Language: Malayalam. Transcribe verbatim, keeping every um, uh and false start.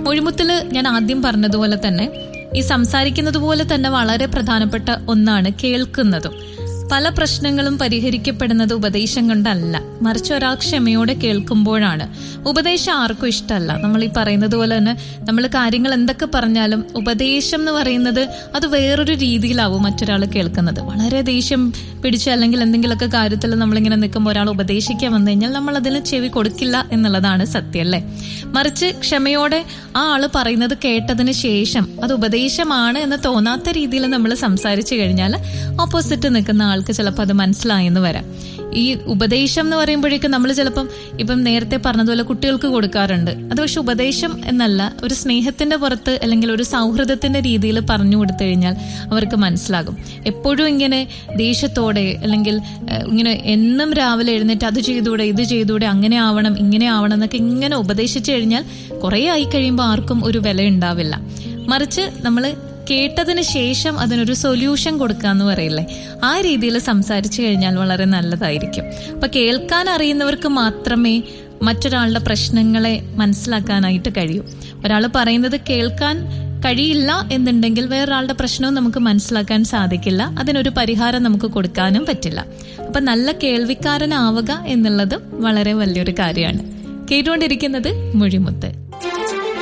മൊഴിമുത്തില് ഞാൻ ആദ്യം പറഞ്ഞതുപോലെ തന്നെ ഈ സംസാരിക്കുന്നത് പോലെ തന്നെ വളരെ പ്രധാനപ്പെട്ട ഒന്നാണ് കേൾക്കുന്നതും. പല പ്രശ്നങ്ങളും പരിഹരിക്കപ്പെടുന്നത് ഉപദേശം കൊണ്ടല്ല, മറിച്ച് ഒരാൾ ക്ഷമയോടെ കേൾക്കുമ്പോഴാണ്. ഉപദേശം ആർക്കും ഇഷ്ടമല്ല. നമ്മൾ ഈ പറയുന്നത് പോലെ തന്നെ നമ്മൾ കാര്യങ്ങൾ എന്തൊക്കെ പറഞ്ഞാലും ഉപദേശം എന്ന് പറയുന്നത് അത് വേറൊരു രീതിയിലാവും മറ്റൊരാൾ കേൾക്കുന്നത്. വളരെ ദേഷ്യം പിടിച്ച് അല്ലെങ്കിൽ എന്തെങ്കിലുമൊക്കെ കാര്യത്തിൽ നമ്മളിങ്ങനെ നിൽക്കുമ്പോൾ ഒരാൾ ഉപദേശിക്കാൻ വന്നു കഴിഞ്ഞാൽ നമ്മൾ അതിന് ചെവി കൊടുക്കില്ല എന്നുള്ളതാണ് സത്യം, അല്ലേ? മറിച്ച് ക്ഷമയോടെ ആ ആള് പറയുന്നത് കേട്ടതിന് ശേഷം അത് ഉപദേശമാണ് എന്ന് തോന്നാത്ത രീതിയിൽ നമ്മൾ സംസാരിച്ചു കഴിഞ്ഞാൽ ഓപ്പോസിറ്റ് നിൽക്കുന്ന ആൾക്ക് ചിലപ്പോൾ അത് മനസ്സിലായെന്ന് വരാം. ഈ ഉപദേശം എന്ന് പറയുമ്പോഴേക്കും നമ്മൾ ചിലപ്പം ഇപ്പം നേരത്തെ പറഞ്ഞതുപോലെ കുട്ടികൾക്ക് കൊടുക്കാറുണ്ട്. അത് പക്ഷെ ഉപദേശം എന്നല്ല, ഒരു സ്നേഹത്തിന്റെ പുറത്ത് അല്ലെങ്കിൽ ഒരു സൗഹൃദത്തിന്റെ രീതിയിൽ പറഞ്ഞു കൊടുത്തു കഴിഞ്ഞാൽ അവർക്ക് മനസ്സിലാകും. എപ്പോഴും ഇങ്ങനെ ദേഷ്യത്തോടെ അല്ലെങ്കിൽ ഇങ്ങനെ എന്നും രാവിലെ എഴുന്നേറ്റ് അത് ചെയ്തൂടെ ഇത് ചെയ്തൂടെ അങ്ങനെ ആവണം ഇങ്ങനെ ആവണം എന്നൊക്കെ ഇങ്ങനെ ഉപദേശിച്ചു കഴിഞ്ഞാൽ കുറെ ആയി കഴിയുമ്പോൾ ആർക്കും ഒരു വില ഉണ്ടാവില്ല. മറിച്ച് നമ്മൾ കേട്ടതിന് ശേഷം അതിനൊരു സൊല്യൂഷൻ കൊടുക്കാന്ന് പറയില്ലേ, ആ രീതിയിൽ സംസാരിച്ചു കഴിഞ്ഞാൽ വളരെ നല്ലതായിരിക്കും. അപ്പൊ കേൾക്കാൻ അറിയുന്നവർക്ക് മാത്രമേ മറ്റൊരാളുടെ പ്രശ്നങ്ങളെ മനസ്സിലാക്കാനായിട്ട് കഴിയൂ. ഒരാൾ പറയുന്നത് കേൾക്കാൻ കഴിയില്ല എന്നുണ്ടെങ്കിൽ വേറൊരാളുടെ പ്രശ്നവും നമുക്ക് മനസ്സിലാക്കാൻ സാധിക്കില്ല, അതിനൊരു പരിഹാരം നമുക്ക് കൊടുക്കാനും പറ്റില്ല. അപ്പൊ നല്ല കേൾവിക്കാരനാവുക എന്നുള്ളതും വളരെ വലിയൊരു കാര്യമാണ്. കേട്ടുകൊണ്ടിരിക്കുന്നത് മൊഴിമുത്ത്.